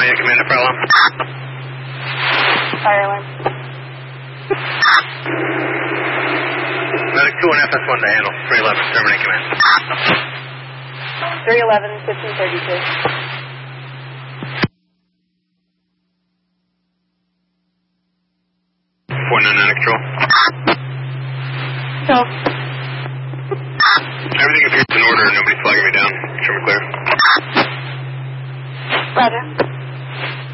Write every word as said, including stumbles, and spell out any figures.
Unit Command to fire alarm. Fire alarm. Medic two and F S one to handle. three eleven, terminate command. three eleven, fifteen thirty-two. four nine nine control. No. Everything appears in order. Nobody's flagging me down. Show me clear. Roger.